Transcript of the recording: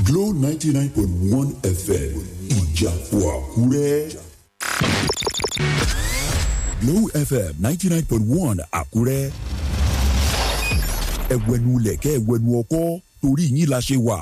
Glow 99.1 FM Ìjàpọ̀ Àkúrẹ́. Glow FM 99.1 Àkúrẹ́. Ẹ̀wẹ̀nu lẹ̀kẹ́ ẹ̀wẹ̀nu ọkọ́ torí yín la ṣe wà.